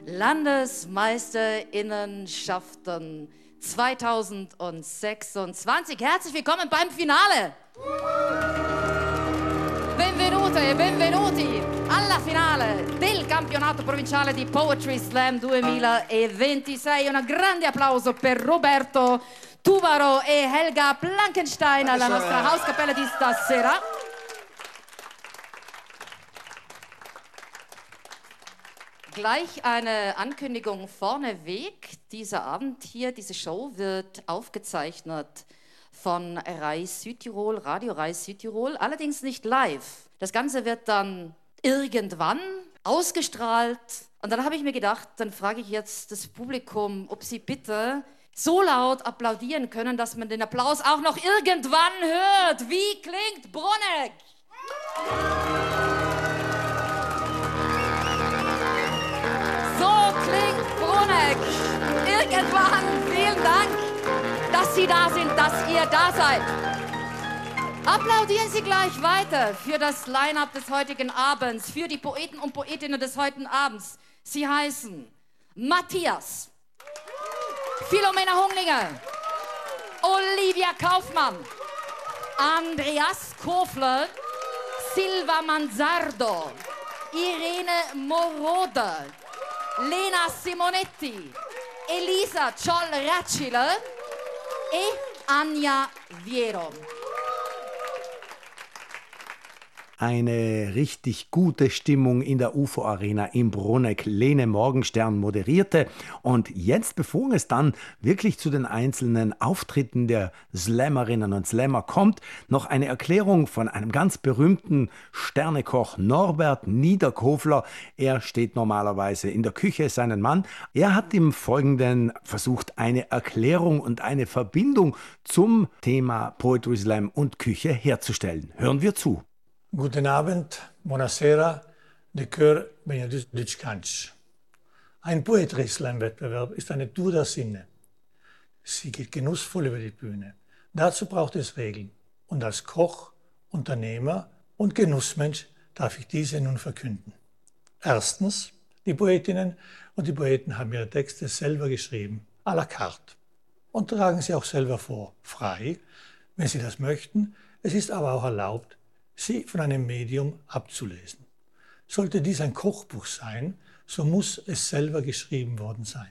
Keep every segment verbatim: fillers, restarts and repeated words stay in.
Landesmeisterinnenschaften zweitausendsechsundzwanzig. Herzlich willkommen beim Finale. Benvenute, benvenuti alla finale del campionato provinciale di Poetry Slam duemilaventisei. Un grande applauso per Roberto Tuvaro e Helga Blankenstein alla nostra Hauskapelle di stasera. Gleich eine Ankündigung vorneweg. Dieser Abend hier, diese Show wird aufgezeichnet von Reis Südtirol, Radio Reis Südtirol, allerdings nicht live. Das Ganze wird dann irgendwann ausgestrahlt. Und dann habe ich mir gedacht, dann frage ich jetzt das Publikum, ob sie bitte so laut applaudieren können, dass man den Applaus auch noch irgendwann hört. Wie klingt Bruneck? So klingt Bruneck. Irgendwann. Vielen Dank, dass Sie da sind, dass ihr da seid. Applaudieren Sie gleich weiter für das Line-Up des heutigen Abends, für die Poeten und Poetinnen des heutigen Abends. Sie heißen Matthias, Philomena Hunglinger, Olivia Kaufmann, Andreas Kofler, Silva Manzardo, Irene Moroder, Lena Simonetti, Elisa Cioll-Racile e Anja Viero. Eine richtig gute Stimmung in der U F O-Arena in Bruneck. Lene Morgenstern moderierte. Und jetzt, bevor es dann wirklich zu den einzelnen Auftritten der Slammerinnen und Slammer kommt, noch eine Erklärung von einem ganz berühmten Sternekoch Norbert Niederkofler. Er steht normalerweise in der Küche, seinen Mann. Er hat im Folgenden versucht, eine Erklärung und eine Verbindung zum Thema Poetry Slam und Küche herzustellen. Hören wir zu. Guten Abend, buonasera, de Chœur Benedictsch. Ein Poetry Slam Wettbewerb ist eine Tour der Sinne. Sie geht genussvoll über die Bühne. Dazu braucht es Regeln. Und als Koch, Unternehmer und Genussmensch darf ich diese nun verkünden. Erstens, die Poetinnen und die Poeten haben ihre Texte selber geschrieben, à la carte. Und tragen sie auch selber vor, frei, wenn sie das möchten. Es ist aber auch erlaubt, sie von einem Medium abzulesen. Sollte dies ein Kochbuch sein, so muss es selber geschrieben worden sein.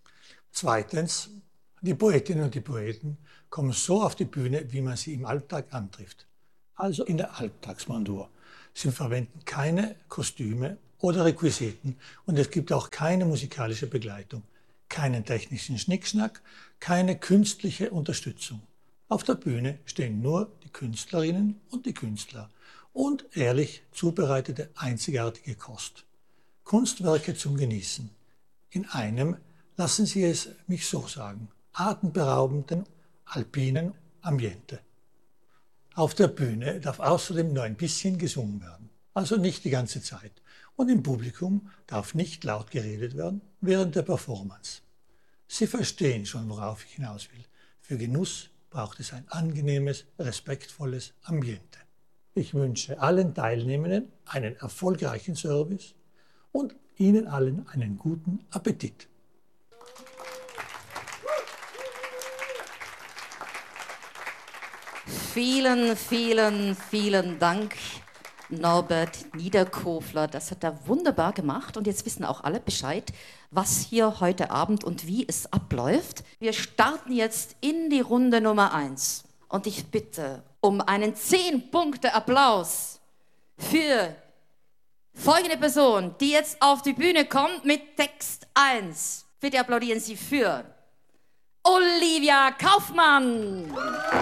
Zweitens, die Poetinnen und die Poeten kommen so auf die Bühne, wie man sie im Alltag antrifft. Also in der Alltagsmontur. Sie verwenden keine Kostüme oder Requisiten und es gibt auch keine musikalische Begleitung, keinen technischen Schnickschnack, keine künstliche Unterstützung. Auf der Bühne stehen nur die Künstlerinnen und die Künstler und ehrlich zubereitete einzigartige Kost. Kunstwerke zum Genießen. In einem, lassen Sie es mich so sagen, atemberaubenden, alpinen Ambiente. Auf der Bühne darf außerdem nur ein bisschen gesungen werden, also nicht die ganze Zeit. Und im Publikum darf nicht laut geredet werden während der Performance. Sie verstehen schon, worauf ich hinaus will. Für Genuss braucht es ein angenehmes, respektvolles Ambiente. Ich wünsche allen Teilnehmenden einen erfolgreichen Service und Ihnen allen einen guten Appetit. Vielen, vielen, vielen Dank, Norbert Niederkofler. Das hat er wunderbar gemacht und jetzt wissen auch alle Bescheid, was hier heute Abend und wie es abläuft. Wir starten jetzt in die Runde Nummer eins und ich bitte um einen zehn Punkte Applaus für folgende Person, die jetzt auf die Bühne kommt mit Text eins. Bitte applaudieren Sie für Olivia Kaufmann.